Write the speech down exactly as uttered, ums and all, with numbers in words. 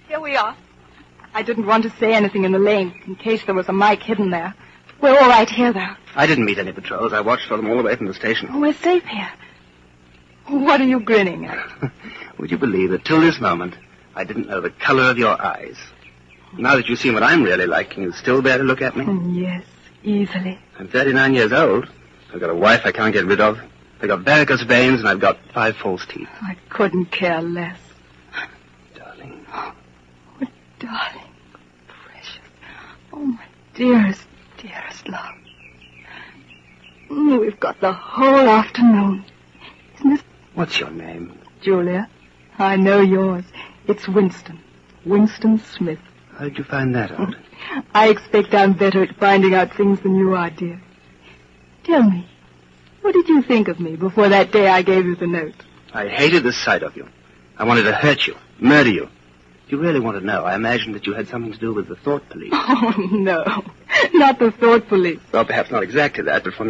Here we are. I didn't want to say anything in the lane in case there was a mic hidden there. We're all right here, though. I didn't meet any patrols. I watched for them all the way from the station. Oh, we're safe here. What are you grinning at? Would you believe that till this moment, I didn't know the color of your eyes? Now that you've seen what I'm really like, can you still bear to look at me? Yes, easily. I'm thirty-nine years old. I've got a wife I can't get rid of. I've got varicose veins, and I've got five false teeth. I couldn't care less. Darling. Oh, darling. Precious. Oh, my dearest, dearest love. Mm, we've got the whole afternoon. Isn't it? What's your name? Julia. I know yours. It's Winston. Winston Smith. How did you find that out? I expect I'm better at finding out things than you are, dear. Tell me, what did you think of me before that day I gave you the note? I hated the sight of you. I wanted to hurt you, murder you. If you really want to know, I imagined that you had something to do with the thought police. Oh, no. Not the thought police. Well, perhaps not exactly that, but from